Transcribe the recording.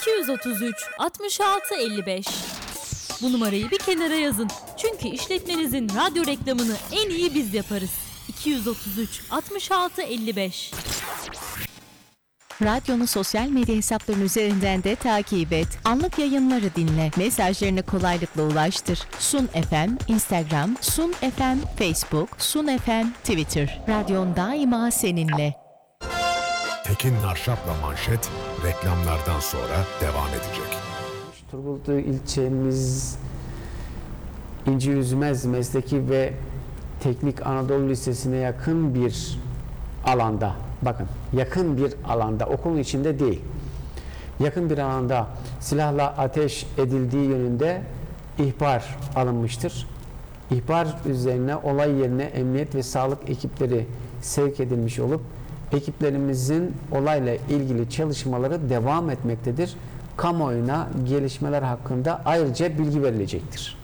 233 66 55. Bu numarayı bir kenara yazın. Çünkü işletmenizin radyo reklamını en iyi biz yaparız. 233 66 55. Radyonu sosyal medya hesaplarının üzerinden de takip et. Anlık yayınları dinle. Mesajlarını kolaylıkla ulaştır. Sun FM, Instagram, Sun FM, Facebook, Sun FM, Twitter. Radyon daima seninle. Tekin Narşap'la Manşet reklamlardan sonra devam edecek. Turgutlu ilçemiz İnci Yüzmez Mesleki ve Teknik Anadolu Lisesi'ne yakın bir alanda, bakın yakın bir alanda, okulun içinde değil, yakın bir alanda silahla ateş edildiği yönünde ihbar alınmıştır. İhbar üzerine olay yerine emniyet ve sağlık ekipleri sevk edilmiş olup ekiplerimizin olayla ilgili çalışmaları devam etmektedir. Kamuoyuna gelişmeler hakkında ayrıca bilgi verilecektir.